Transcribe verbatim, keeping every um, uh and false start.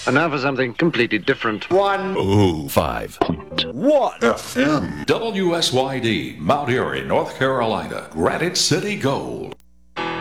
And now for something completely different. One. Ooh, five. What? F M. W S Y D, Mount Airy, North Carolina. Granite City Gold.